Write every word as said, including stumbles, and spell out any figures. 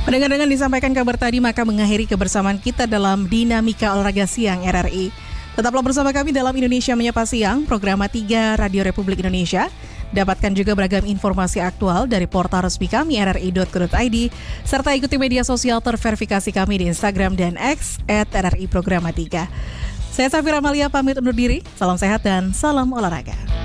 Mendengar dengan disampaikan kabar tadi, maka mengakhiri kebersamaan kita dalam Dinamika Olahraga Siang R R I. Tetaplah bersama kami dalam Indonesia Menyapa Siang, program tiga Radio Republik Indonesia. Dapatkan juga beragam informasi aktual dari portal resmi kami r r i dot co dot i d, serta ikuti media sosial terverifikasi kami di Instagram dan X at R R I Programa tiga. Saya Safira Malia pamit undur diri, salam sehat dan salam olahraga.